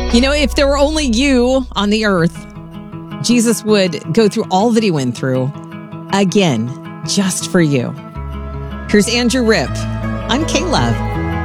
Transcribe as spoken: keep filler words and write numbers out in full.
You know, if there were only you on the earth, Jesus would go through all that he went through again, just for you. Here's Andrew Ripp. I'm Kayla.